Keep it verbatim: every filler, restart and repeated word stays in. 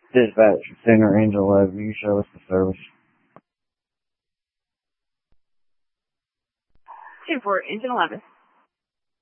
Dispatch, Center Angel Love, you show us the service. two four, Engine eleven.